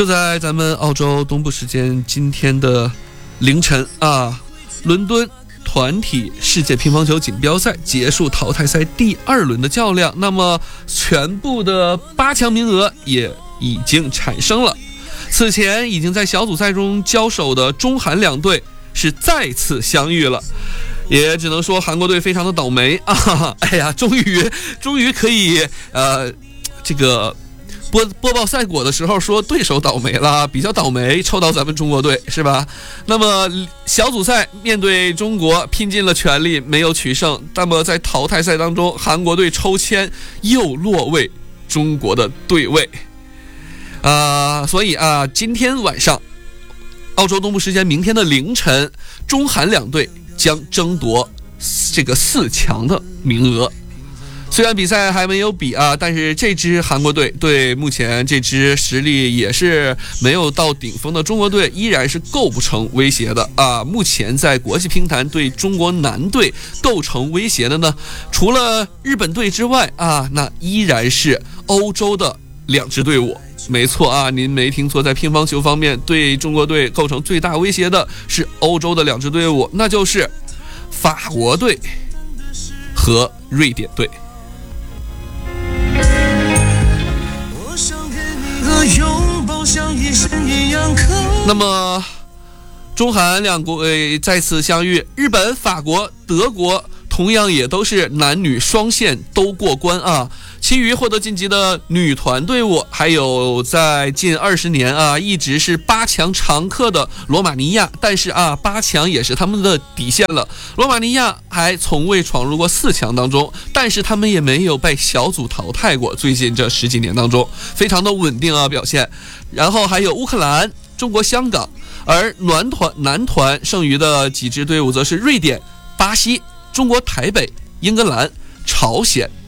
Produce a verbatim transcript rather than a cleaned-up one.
就在咱们澳洲东部时间今天的凌晨啊，伦敦团体世界乒乓球锦标赛结束淘汰赛第二轮的较量，那么全部的八强名额也已经产生了。此前已经在小组赛中交手的中韩两队是再次相遇了，也只能说韩国队非常的倒霉啊！哎呀，终于终于可以呃这个播播报赛果的时候说对手倒霉了，比较倒霉，抽到咱们中国队是吧？那么小组赛面对中国拼尽了全力没有取胜，那么在淘汰赛当中韩国队抽签又落位中国的队位啊、呃，所以啊，今天晚上澳洲东部时间明天的凌晨，中韩两队将争夺这个四强的名额。虽然比赛还没有比啊，但是这支韩国队对目前这支实力也是没有到顶峰的中国队依然是构不成威胁的啊。目前在国际乒坛对中国男队构成威胁的呢，除了日本队之外啊，那依然是欧洲的两支队伍。没错啊，您没听错，在乒乓球方面对中国队构成最大威胁的是欧洲的两支队伍，那就是法国队和瑞典队。那么中韩两国、呃、再次相遇，日本、法国、德国同样也都是男女双线都过关啊。其余获得晋级的女团队伍，还有在近二十年啊一直是八强常客的罗马尼亚，但是啊八强也是他们的底线了。罗马尼亚还从未闯入过四强当中，但是他们也没有被小组淘汰过。最近这十几年当中，非常的稳定啊表现。然后还有乌克兰、中国香港，而男团男团剩余的几支队伍则是瑞典、巴西、中国台北、英格兰、朝鲜